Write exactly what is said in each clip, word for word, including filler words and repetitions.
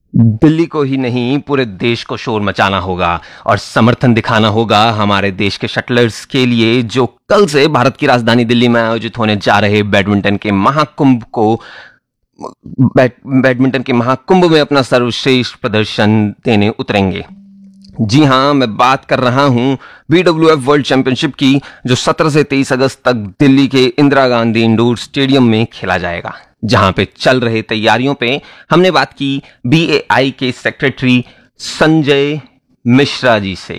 दिल्ली को ही नहीं, पूरे देश को शोर मचाना होगा और समर्थन दिखाना होगा हमारे देश के शटलर्स के लिए, जो कल से भारत की राजधानी दिल्ली में आयोजित होने जा रहे बैडमिंटन के महाकुंभ को बैड, बैडमिंटन के महाकुंभ में अपना सर्वश्रेष्ठ प्रदर्शन देने उतरेंगे। जी हां, मैं बात कर रहा हूं बीडब्ल्यूएफ वर्ल्ड चैंपियनशिप की, जो सत्रह से तेईस अगस्त तक दिल्ली के इंदिरा गांधी इंडोर स्टेडियम में खेला जाएगा। जहां पे चल रहे तैयारियों पे हमने बात की बीएआई के सेक्रेटरी संजय मिश्रा जी से।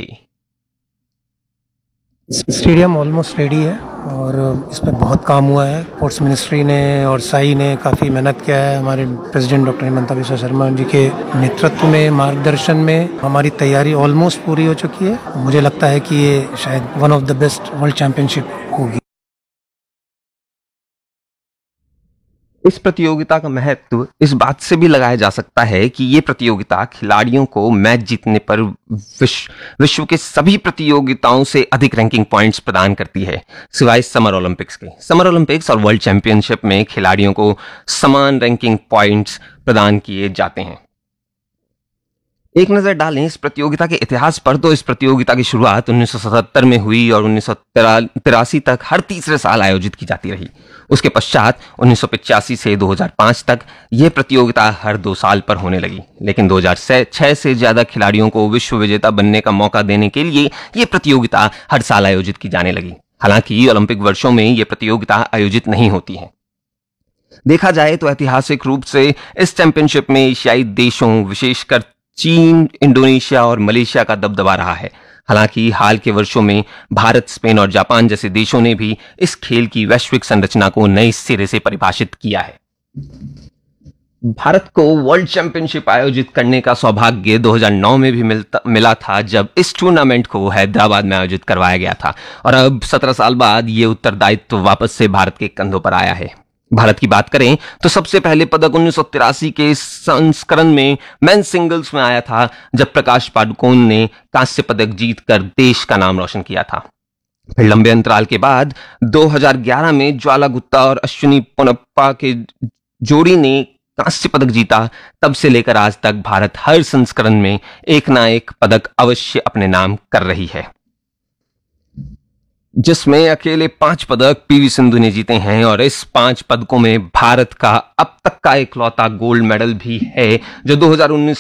स्टेडियम ऑलमोस्ट रेडी है और इस पर बहुत काम हुआ है। स्पोर्ट्स मिनिस्ट्री ने और साई ने काफ़ी मेहनत किया है। हमारे प्रेसिडेंट डॉक्टर हिमंता बिस्वा शर्मा जी के नेतृत्व में, मार्गदर्शन में हमारी तैयारी ऑलमोस्ट पूरी हो चुकी है। मुझे लगता है कि ये शायद one of the best world championship होगी। इस प्रतियोगिता का महत्व इस बात से भी लगाया जा सकता है कि ये प्रतियोगिता खिलाड़ियों को मैच जीतने पर विश्व विश्व के सभी प्रतियोगिताओं से अधिक रैंकिंग पॉइंट्स प्रदान करती है, सिवाय समर ओलंपिक्स के। समर ओलंपिक्स और वर्ल्ड चैंपियनशिप में खिलाड़ियों को समान रैंकिंग पॉइंट्स प्रदान किए जाते हैं। एक नजर डालें इस प्रतियोगिता के इतिहास पर, तो इस प्रतियोगिता की शुरुआत उन्नीस सौ सतहत्तर में हुई और उन्नीस सौ तिरासी तक हर तीसरे साल आयोजित की जाती रही। उसके पश्चात उन्नीस सौ पचासी से दो हज़ार पाँच तक यह प्रतियोगिता हर दो साल पर होने लगी, लेकिन दो हज़ार छह से ज्यादा खिलाड़ियों को विश्व विजेता बनने का मौका देने के लिए यह प्रतियोगिता हर साल आयोजित की जाने लगी। हालांकि ओलंपिक वर्षों में यह प्रतियोगिता आयोजित नहीं होती है। देखा जाए तो ऐतिहासिक रूप से इस चैंपियनशिप में एशियाई देशों, विशेषकर चीन, इंडोनेशिया और मलेशिया का दबदबा रहा है। हालांकि हाल के वर्षों में भारत, स्पेन और जापान जैसे देशों ने भी इस खेल की वैश्विक संरचना को नए सिरे से परिभाषित किया है। भारत को वर्ल्ड चैंपियनशिप आयोजित करने का सौभाग्य दो हज़ार नौ में भी मिलता, मिला था, जब इस टूर्नामेंट को हैदराबाद में आयोजित करवाया गया था। और अब सत्रह साल बाद ये उत्तरदायित्व वापस से भारत के कंधों पर आया है। भारत की बात करें तो सबसे पहले पदक उन्नीस सौ तिरासी के संस्करण में मेन सिंगल्स में आया था, जब प्रकाश पादुकोण ने कांस्य पदक जीतकर देश का नाम रोशन किया था। फिर लंबे अंतराल के बाद दो हज़ार ग्यारह में ज्वाला गुट्टा और अश्विनी पोनप्पा के जोड़ी ने कांस्य पदक जीता। तब से लेकर आज तक भारत हर संस्करण में एक ना एक पदक अवश्य अपने नाम कर रही है, जिसमें अकेले पांच पदक पीवी सिंधु ने जीते हैं। और इस पांच पदकों में भारत का अब तक का इकलौता गोल्ड मेडल भी है, जो दो हज़ार उन्नीस